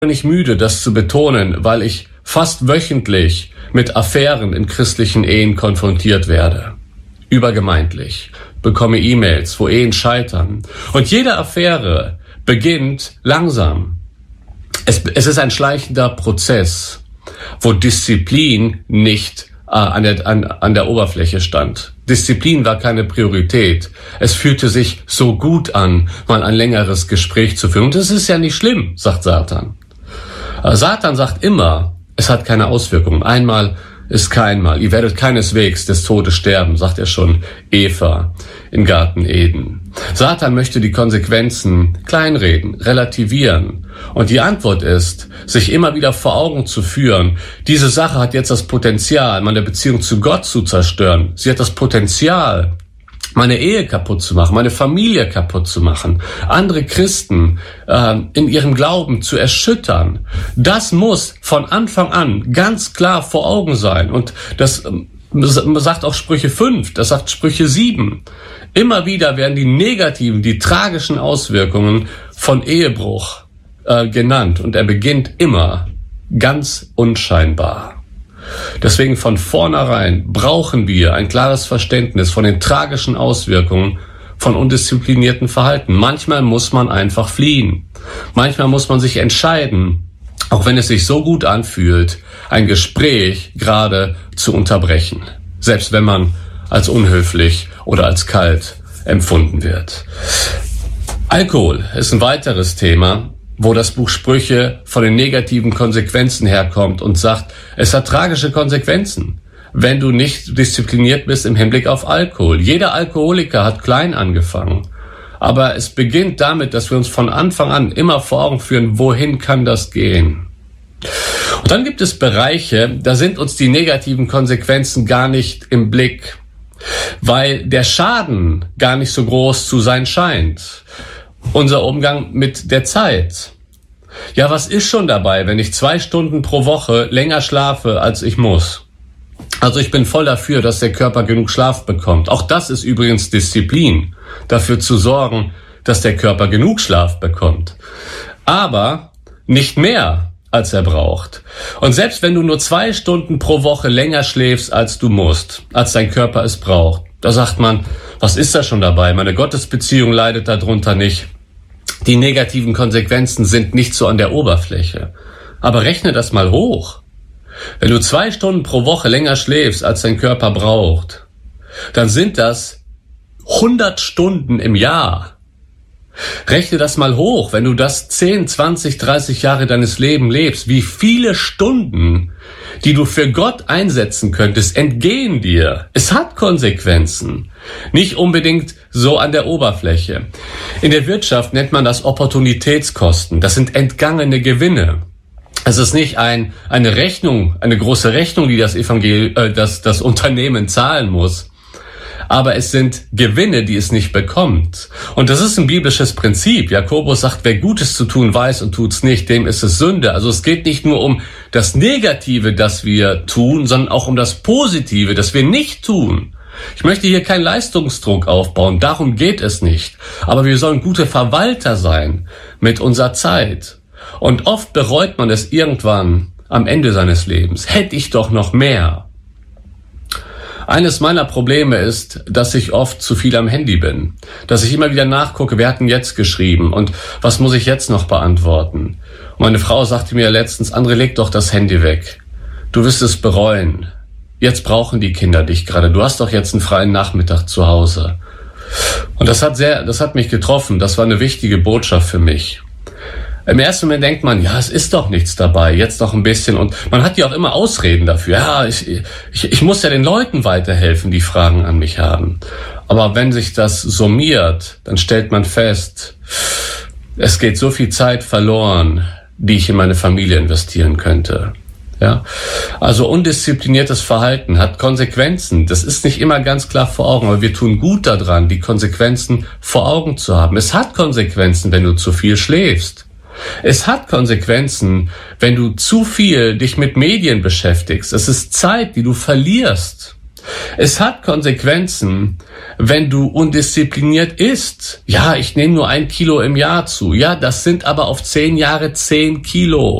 nicht müde, das zu betonen, weil ich fast wöchentlich mit Affären in christlichen Ehen konfrontiert werde. Übergemeindlich. Bekomme E-Mails, wo Ehen scheitern. Und jede Affäre beginnt langsam. Es ist ein schleichender Prozess, wo Disziplin nicht an der Oberfläche stand. Disziplin war keine Priorität. Es fühlte sich so gut an, mal ein längeres Gespräch zu führen. Und das ist ja nicht schlimm, sagt Satan. Satan sagt immer, es hat keine Auswirkungen. Einmal ist kein Mal. Ihr werdet keineswegs des Todes sterben, sagt er schon Eva im Garten Eden. Satan möchte die Konsequenzen kleinreden, relativieren. Und die Antwort ist, sich immer wieder vor Augen zu führen, diese Sache hat jetzt das Potenzial, meine Beziehung zu Gott zu zerstören. Sie hat das Potenzial, meine Ehe kaputt zu machen, meine Familie kaputt zu machen, andere Christen in ihrem Glauben zu erschüttern. Das muss von Anfang an ganz klar vor Augen sein. Und das sagt auch Sprüche 5, das sagt Sprüche 7. Immer wieder werden die negativen, die tragischen Auswirkungen von Ehebruch genannt. Und er beginnt immer ganz unscheinbar. Deswegen von vornherein brauchen wir ein klares Verständnis von den tragischen Auswirkungen von undisziplinierten Verhalten. Manchmal muss man einfach fliehen. Manchmal muss man sich entscheiden, auch wenn es sich so gut anfühlt, ein Gespräch gerade zu unterbrechen. Selbst wenn man als unhöflich oder als kalt empfunden wird. Alkohol ist ein weiteres Thema, wo das Buch Sprüche von den negativen Konsequenzen herkommt und sagt, es hat tragische Konsequenzen, wenn du nicht diszipliniert bist im Hinblick auf Alkohol. Jeder Alkoholiker hat klein angefangen, aber es beginnt damit, dass wir uns von Anfang an immer vor Augen führen, wohin kann das gehen? Und dann gibt es Bereiche, da sind uns die negativen Konsequenzen gar nicht im Blick, weil der Schaden gar nicht so groß zu sein scheint. Unser Umgang mit der Zeit. Ja, was ist schon dabei, wenn ich 2 Stunden pro Woche länger schlafe, als ich muss? Also ich bin voll dafür, dass der Körper genug Schlaf bekommt. Auch das ist übrigens Disziplin, dafür zu sorgen, dass der Körper genug Schlaf bekommt. Aber nicht mehr, als er braucht. Und selbst wenn du nur 2 Stunden pro Woche länger schläfst, als du musst, als dein Körper es braucht, da sagt man, was ist da schon dabei? Meine Gottesbeziehung leidet darunter nicht. Die negativen Konsequenzen sind nicht so an der Oberfläche. Aber rechne das mal hoch. Wenn du 2 Stunden pro Woche länger schläfst, als dein Körper braucht, dann sind das 100 Stunden im Jahr. Rechne das mal hoch, wenn du das 10, 20, 30 Jahre deines Lebens lebst, wie viele Stunden, die du für Gott einsetzen könntest, entgehen dir. Es hat Konsequenzen. Nicht unbedingt so an der Oberfläche. In der Wirtschaft nennt man das Opportunitätskosten. Das sind entgangene Gewinne. Es ist nicht eine Rechnung, eine große Rechnung, die das Unternehmen zahlen muss. Aber es sind Gewinne, die es nicht bekommt. Und das ist ein biblisches Prinzip. Jakobus sagt, wer Gutes zu tun weiß und tut's nicht, dem ist es Sünde. Also es geht nicht nur um das Negative, das wir tun, sondern auch um das Positive, das wir nicht tun. Ich möchte hier keinen Leistungsdruck aufbauen, darum geht es nicht. Aber wir sollen gute Verwalter sein mit unserer Zeit. Und oft bereut man es irgendwann am Ende seines Lebens. Hätte ich doch noch mehr. Eines meiner Probleme ist, dass ich oft zu viel am Handy bin. Dass ich immer wieder nachgucke, wer hat denn jetzt geschrieben und was muss ich jetzt noch beantworten? Und meine Frau sagte mir letztens, André, leg doch das Handy weg. Du wirst es bereuen. Jetzt brauchen die Kinder dich gerade. Du hast doch jetzt einen freien Nachmittag zu Hause. Und das hat mich getroffen. Das war eine wichtige Botschaft für mich. Im ersten Moment denkt man, ja, es ist doch nichts dabei, jetzt noch ein bisschen. Und man hat ja auch immer Ausreden dafür. Ja, ich muss ja den Leuten weiterhelfen, die Fragen an mich haben. Aber wenn sich das summiert, dann stellt man fest, es geht so viel Zeit verloren, die ich in meine Familie investieren könnte. Ja, also undiszipliniertes Verhalten hat Konsequenzen. Das ist nicht immer ganz klar vor Augen, aber wir tun gut daran, die Konsequenzen vor Augen zu haben. Es hat Konsequenzen, wenn du zu viel schläfst. Es hat Konsequenzen, wenn du zu viel dich mit Medien beschäftigst. Es ist Zeit, die du verlierst. Es hat Konsequenzen, wenn du undiszipliniert isst. Ja, ich nehme nur 1 Kilo im Jahr zu. Ja, das sind aber auf 10 Jahre 10 Kilo.